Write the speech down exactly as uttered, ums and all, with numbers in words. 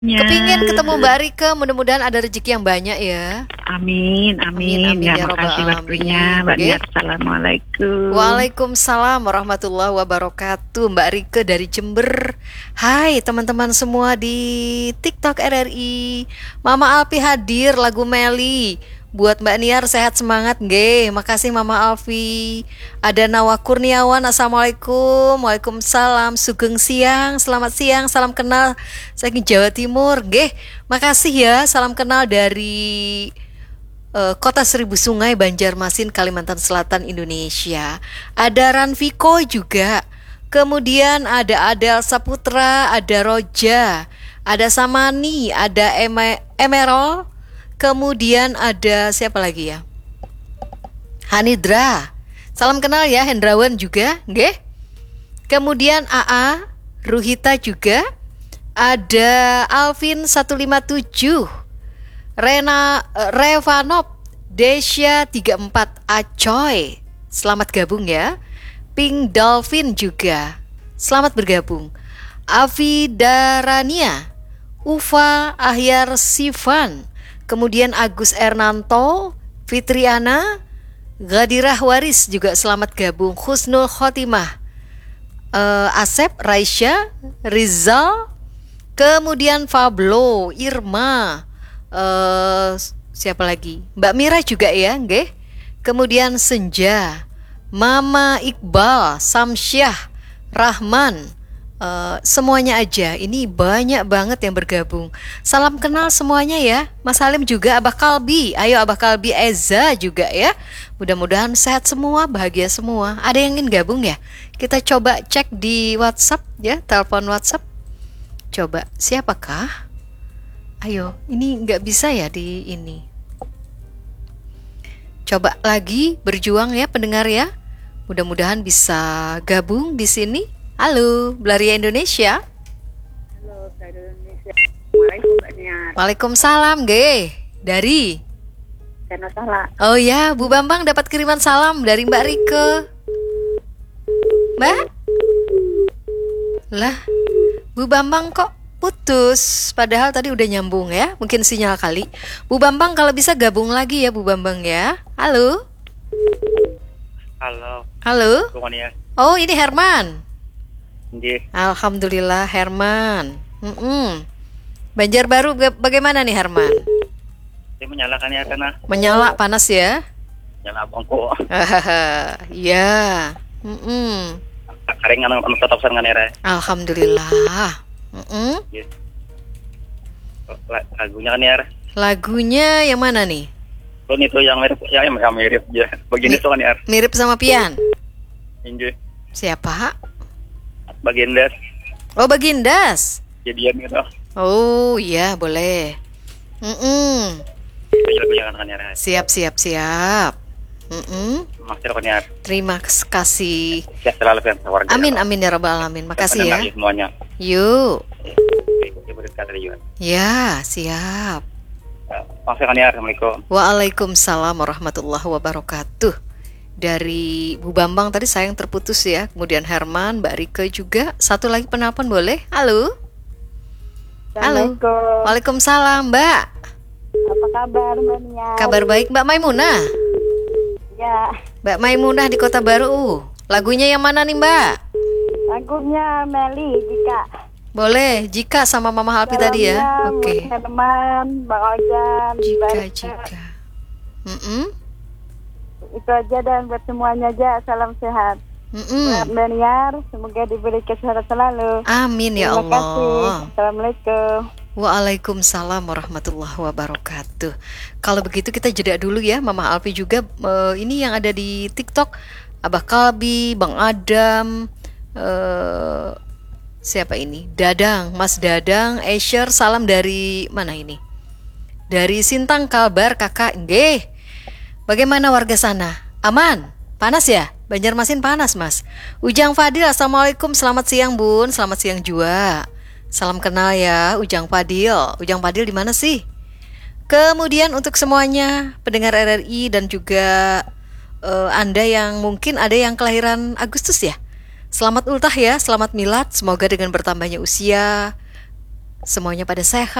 Kepingin Ya, ketemu Mbak Rike, mudah-mudahan ada rezeki yang banyak ya. amin, Amin, amin. amin Ya, ya robbal makasih waktunya, alamin. Mbak Nggih. Niat. Assalamualaikum. Waalaikumsalam warahmatullahi wabarakatuh. Mbak Rike dari Jember. Hai teman-teman semua di TikTok R R I. Mama Alfi hadir lagu Meli. Buat Mbak Niar sehat semangat nggih. Makasih Mama Alfi. Ada Nawa Kurniawan. Assalamualaikum. Waalaikumsalam. Sugeng siang. Selamat siang. Salam kenal. Saya di Jawa Timur nggih. Makasih ya. Salam kenal dari eh, Kota Seribu Sungai, Banjarmasin, Kalimantan Selatan, Indonesia. Ada Ranviko juga. Kemudian ada Adel Saputra, ada Roja, ada Samani, ada Eme Emerald. Kemudian ada siapa lagi ya? Hanidra. Salam kenal ya, Hendrawan juga, nggih. Kemudian A A, Ruhita juga. Ada Alvin seratus lima puluh tujuh. Rena eh, Revanop, Desya tiga puluh empat, Acoy. Selamat gabung ya. Pink Dolphin juga. Selamat bergabung. Avi Darania, Ufa Ahyar Sivan, kemudian Agus Ernanto, Fitriana, Gadirah Waris juga selamat gabung. Husnul Khotimah, eh, Asep, Raisya, Rizal, kemudian Fablo, Irma, eh siapa lagi? Mbak Mira juga ya, nggih. Kemudian Senja, Mama Iqbal, Samsyah, Rahman, eh, semuanya aja. Ini banyak banget yang bergabung. Salam kenal semuanya ya. Mas Halim juga, Abah Kalbi. Ayo Abah Kalbi, Eza juga ya. Mudah-mudahan sehat semua, bahagia semua. Ada yang ingin gabung ya? Kita coba cek di WhatsApp ya, telepon WhatsApp. Coba, siapakah? Ayo, ini nggak bisa ya di ini. Coba lagi berjuang ya pendengar ya. Mudah-mudahan bisa gabung di sini. Halo, Belaria Indonesia. Halo, saya dari Indonesia. Assalamualaikum Mbak Niar. Waalaikumsalam, Ge. Dari. Karena salah. Oh ya, Bu Bambang dapat kiriman salam dari Mbak Rike. Mbak? Lah, Bu Bambang kok putus? Padahal tadi udah nyambung ya. Mungkin sinyal kali. Bu Bambang kalau bisa gabung lagi ya Bu Bambang ya. Halo. Halo, Halo. bukan ya? Oh, ini Herman. Nggih, Alhamdulillah Herman. Mm-mm. Banjarbaru ga- bagaimana nih Herman? saya menyalakan ya karena Menyala panas ya? nyala bongko. Hahaha. Ya. Mm-mm. Karengan anu tetap sangan era. Alhamdulillah. Mm-mm. Nggih. La- Lagunya kan ya. Lagunya yang mana nih? Kun itu yang mirip, ya yang yang mirip ya. Begini Mi- tuh kan ya. Mirip sama Pian. Nggih. Siapa? Bagian das Oh, Bagindas. jadian gitu. Oh, iya boleh. Mm-mm. Lagunya kan ya. Siap, siap, siap. Mm-mm. Maksudnya kan ya. Terima kasih. Ya selalu kan warga. Amin, amin ya rabbal alamin. Makasih ya. Semuanya. Yuk. Ibu berkata juga. Ya, siap. Maksudnya kan ya. Assalamualaikum. Waalaikumsalam warahmatullahi wabarakatuh. Dari Bu Bambang tadi sayang terputus ya. Kemudian Herman, Mbak Rike juga. Satu lagi penelpon boleh? Halo. Halo. Assalamualaikum. Waalaikumsalam, Mbak. Apa kabar Mbak Niar? Kabar baik, Mbak Maimunah. Ya, Mbak Maimunah di Kota Baru. Lagunya yang mana nih, Mbak? lagunya Meli Jika. Boleh, Jika sama Mama Halpi tadi ya. Salamnya Oke. buat teman, Bang Ojan, Jika, Mbak Rika. jika. Mm-mm. Itu aja dan buat semuanya aja salam sehat. Buat Mm-mm. Mbak Niar, semoga diberi kesehatan selalu. Amin ya Terima kasih. Allah. Assalamualaikum. Waalaikumsalam warahmatullahi wabarakatuh. Kalau begitu kita jeda dulu ya, Mama Alfi juga. eh, ini yang ada di TikTok, Abah Kalbi, Bang Adam, eh, siapa ini? Dadang, Mas Dadang, Asher, salam dari mana ini? Dari Sintang Kalbar, kakak. Nggih. Bagaimana warga sana? Aman? Panas ya? Banjarmasin panas, Mas. Ujang Fadil, Assalamualaikum. Selamat siang, Bun. Selamat siang juga. Salam kenal ya, Ujang Fadil. Ujang Fadil di mana sih? Kemudian untuk semuanya pendengar R R I dan juga eh, Anda yang mungkin ada yang kelahiran Agustus ya. Selamat ultah ya, selamat milad. Semoga dengan bertambahnya usia semuanya pada sehat.